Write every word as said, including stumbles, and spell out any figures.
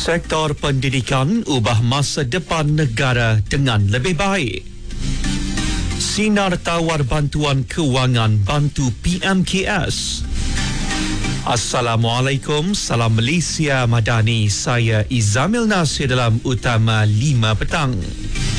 Sektor pendidikan ubah masa depan negara dengan lebih baik. Sinar tawar bantuan kewangan bantu P M K S. Assalamualaikum, salam Malaysia Madani. Saya Izamil Nasir dalam Utama lima Petang.